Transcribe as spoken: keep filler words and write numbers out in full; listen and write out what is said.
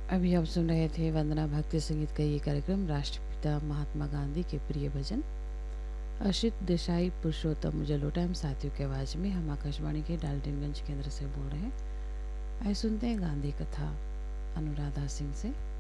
अभी आप सुन रहे थे वंदना भक्ति संगीत का ये कार्यक्रम राष्ट्रपिता महात्मा गांधी के प्रिय भजन। अशित देसाई, पुरुषोत्तम जलोटा एवं साथियों की आवाज़ में हम आकाशवाणी के डाल्टनगंज केंद्र से बोल रहे हैं। आइए सुनते हैं गांधी कथा अनुराधा सिंह से।